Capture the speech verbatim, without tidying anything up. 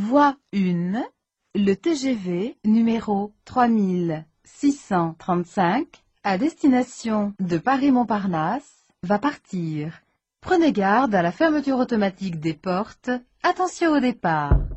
Voie un. Le T G V numéro trois mille six cent trente-cinq à destination de Paris-Montparnasse va partir. Prenez garde à la fermeture automatique des portes. Attention au départ.